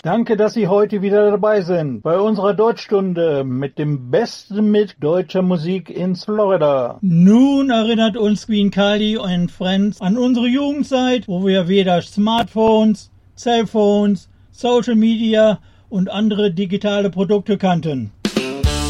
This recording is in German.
Danke, dass Sie heute wieder dabei sind bei unserer Deutschstunde mit dem Besten mit deutscher Musik in Florida. Nun erinnert uns Queen Kali und Friends an unsere Jugendzeit, wo wir weder Smartphones, Cellphones, Social Media und andere digitale Produkte kannten.